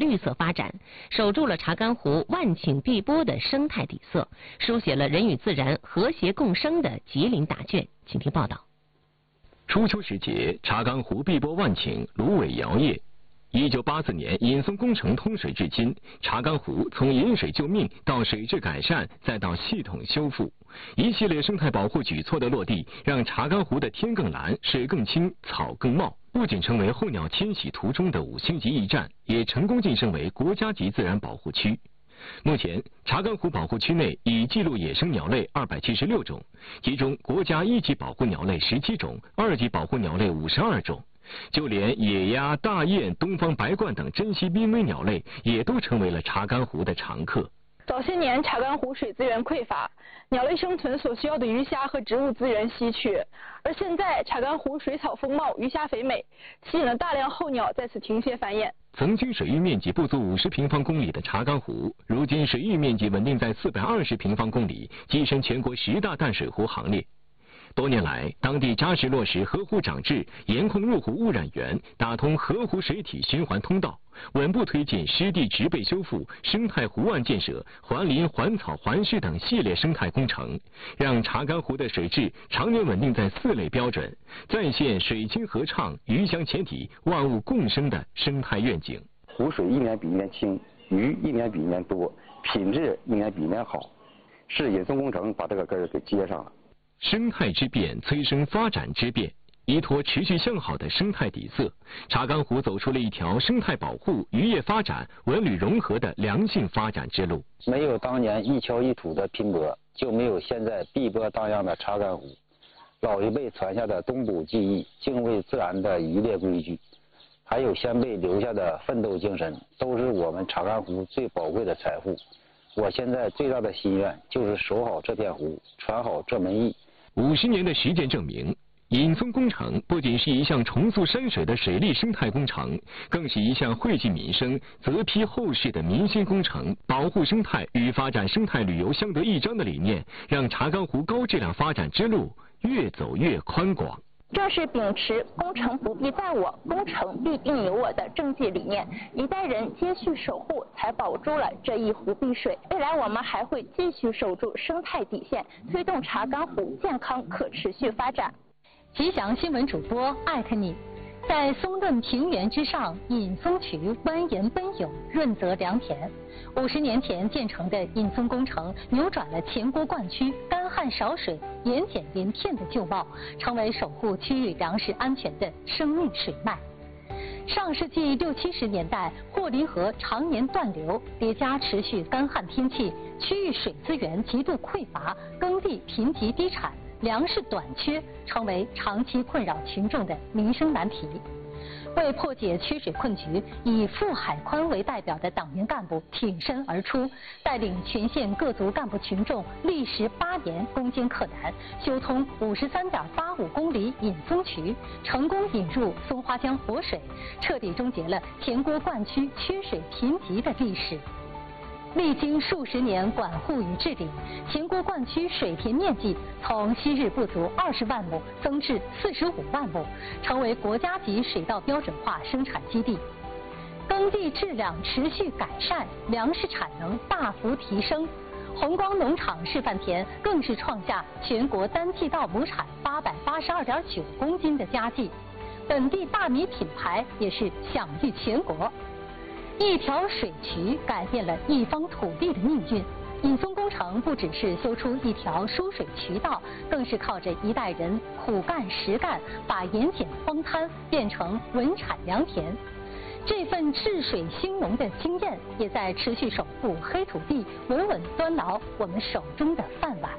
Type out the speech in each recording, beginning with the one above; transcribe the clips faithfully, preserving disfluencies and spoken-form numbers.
绿色发展，守住了查干湖万顷碧波的生态底色，书写了人与自然和谐共生的吉林答卷。请听报道。 初秋时节，查干湖碧波万顷，芦苇摇曳。一九八四年引淞工程通水至今，查干湖从引水救命到水质改善，再到系统修复，一系列生态保护举措的落地，让查干湖的天更蓝、水更清、草更茂，不仅成为候鸟迁徙途中的五星级驿站，也成功晋升为国家级自然保护区。目前，查干湖保护区内已记录野生鸟类二百七十六种，其中国家一级保护鸟类十七种，二级保护鸟类五十二种。就连野鸭、大雁、东方白鹳等珍稀濒危鸟类，也都成为了查干湖的常客。 早些年，查干湖水资源匮乏，鸟类生存所需要的鱼虾和植物资源稀缺。而现在，查干湖水草丰茂，鱼虾肥美，吸引了大量候鸟在此停歇繁衍。 曾经水域面积不足五十平方公里的查干湖，如今水域面积稳定在四百二十平方公里，跻身全国十大淡水湖行列。多年来，当地扎实落实河湖长治，严控入湖污染源，打通河湖水体循环通道，稳步推进湿地植被修复、生态湖岸建设、环林、环草、环湿等系列生态工程，让查干湖的水质常年稳定在四类标准，再现水清河畅、鱼翔前体、万物共生的生态愿景。 湖水一年比一年清，鱼一年比一年多，品质一年比一年好，是引淞工程把这个根儿给接上了。 生态之变催生发展之变，依托持续向好的生态底色，查干湖走出了一条生态保护、渔业发展、文旅融合的良性发展之路。 没有当年一桥一土的拼搏，就没有现在碧波荡漾的查干湖。老一辈传下的东捕技艺、敬畏自然的渔猎规矩，还有先辈留下的奋斗精神，都是我们查干湖最宝贵的财富。我现在最大的心愿就是守好这片湖，传好这门艺。 五十年的实践证明，引淞工程不仅是一项重塑山水的水利生态工程，更是一项惠及民生、泽披后世的民心工程。保护生态与发展生态旅游相得益彰的理念，让查干湖高质量发展之路越走越宽广。 正是秉持“工程不必在我，工程必定有我”的政绩理念，一代人接续守护，才保住了这一湖碧水。未来我们还会继续守住生态底线，推动查干湖健康可持续发展。 吉祥新闻主播艾特你。在松嫩平原之上，引淞渠蜿蜒奔涌，润泽良田。五十年前建成的引淞工程，扭转了前郭灌区干旱少水、盐碱连片的旧貌，成为守护区域粮食安全的生命水脉。上世纪六七十年代，霍林河常年断流，叠加持续干旱天气，区域水资源极度匮乏，耕地贫瘠低产，粮食短缺，成为长期困扰群众的民生难题。为破解缺水困局，以傅海宽为代表的党员干部挺身而出，带领全县各族干部群众历时八年攻坚克难，修通五十三点八五公里引淞渠，成功引入松花江活水，彻底终结了前郭灌区缺水贫瘠的历史。历经数十年管护与治理，前郭灌区水田面积从昔日不足二十万亩增至四十五万亩，成为国家级水稻标准化生产基地。耕地质量持续改善，粮食产能大幅提升。红光农场示范田更是创下全国单季稻亩产八百八十二点九公斤的佳绩，本地大米品牌也是享誉全国。一条水渠改变了一方土地的命运。引淞工程不只是修出一条输水渠道，更是靠着一代人苦干实干，把盐碱荒滩变成稳产良田。这份治水兴农的经验，也在持续守护黑土地，稳稳端牢我们手中的饭碗。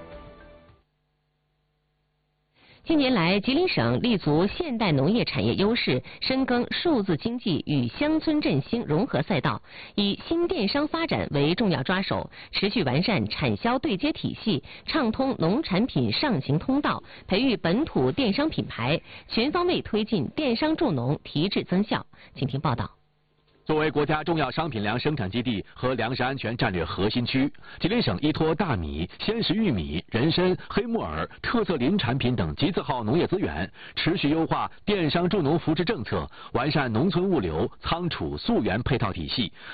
近年来，吉林省立足现代农业产业优势，深耕数字经济与乡村振兴融合赛道，以新电商发展为重要抓手，持续完善产销对接体系，畅通农产品上行通道，培育本土电商品牌，全方位推进电商助农提质增效。请听报道。 作为国家重要商品粮生产基地和粮食安全战略核心区，吉林省依托大米、鲜食玉米、人参、黑木耳、特色林产品等集字号农业资源，持续优化电商助农扶持政策，完善农村物流、仓储、溯源配套体系，